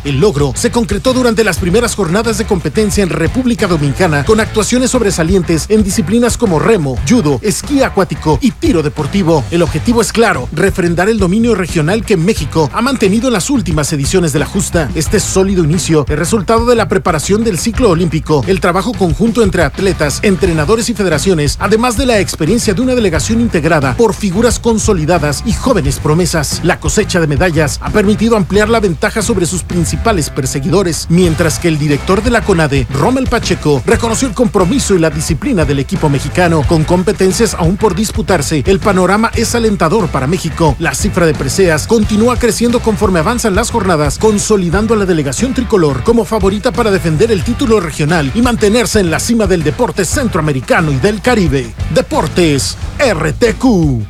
El logro se concretó durante las primeras jornadas de competencia en República Dominicana, con actuaciones sobresalientes en disciplinas como remo, judo, esquí acuático y tiro deportivo. El objetivo es claro: refrendar el dominio regional que México ha mantenido en las últimas ediciones de la justa. Este sólido inicio es resultado de la preparación del ciclo olímpico, el trabajo conjunto entre atletas, entrenadores y federaciones, además de la experiencia de una delegación integrada por figuras consolidadas y jóvenes promesas. La cosecha de medallas ha permitido ampliar la ventaja sobre sus principales perseguidores, mientras que el director de la CONADE, Rommel Pacheco, reconoció el compromiso y la disciplina del equipo mexicano. Con competencias aún por disputarse, el panorama es alentador para México. La cifra de preseas continúa creciendo conforme avanzan las jornadas, consolidando a la delegación tricolor como favorita para defender el título regional y mantenerse en la cima del deporte centroamericano y del Caribe. Deportes RTQ.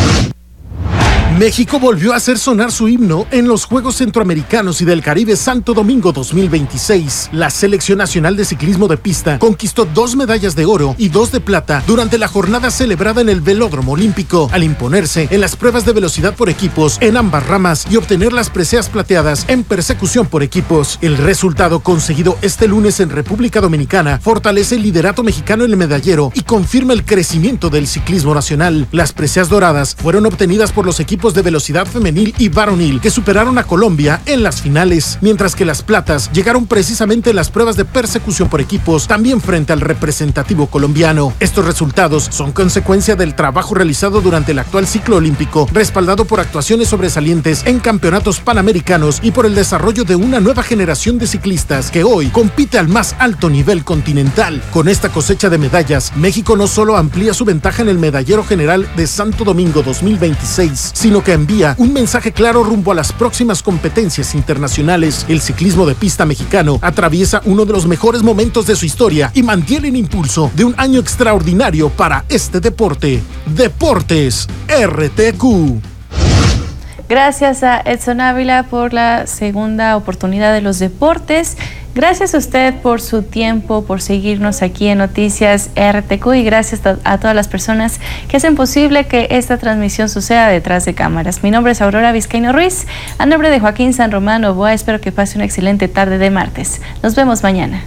México volvió a hacer sonar su himno en los Juegos Centroamericanos y del Caribe Santo Domingo 2026. La Selección Nacional de Ciclismo de Pista conquistó 2 medallas de oro y 2 de plata durante la jornada celebrada en el Velódromo Olímpico, al imponerse en las pruebas de velocidad por equipos en ambas ramas y obtener las preseas plateadas en persecución por equipos. El resultado conseguido este lunes en República Dominicana fortalece el liderato mexicano en el medallero y confirma el crecimiento del ciclismo nacional. Las preseas doradas fueron obtenidas por los equipos de velocidad femenil y varonil, que superaron a Colombia en las finales, mientras que las platas llegaron precisamente en las pruebas de persecución por equipos, también frente al representativo colombiano. Estos resultados son consecuencia del trabajo realizado durante el actual ciclo olímpico, respaldado por actuaciones sobresalientes en campeonatos panamericanos y por el desarrollo de una nueva generación de ciclistas que hoy compite al más alto nivel continental. Con esta cosecha de medallas, México no solo amplía su ventaja en el medallero general de Santo Domingo 2026, sino que envía un mensaje claro rumbo a las próximas competencias internacionales. El ciclismo de pista mexicano atraviesa uno de los mejores momentos de su historia y mantiene el impulso de un año extraordinario para este deporte. Deportes RTQ. Gracias a Edson Ávila por la segunda oportunidad de los deportes. Gracias a usted por su tiempo, por seguirnos aquí en Noticias RTQ, y gracias a todas las personas que hacen posible que esta transmisión suceda detrás de cámaras. Mi nombre es Aurora Vizcaíno Ruiz. A nombre de Joaquín San Román Oboa, espero que pase una excelente tarde de martes. Nos vemos mañana.